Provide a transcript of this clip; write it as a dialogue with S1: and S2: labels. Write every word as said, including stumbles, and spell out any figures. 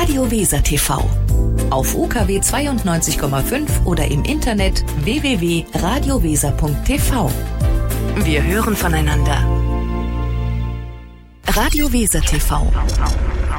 S1: Radio Weser T V. Auf U K W zweiundneunzig Komma fünf oder im Internet w w w punkt radio weser punkt t v. Wir hören voneinander. Radio Weser T V.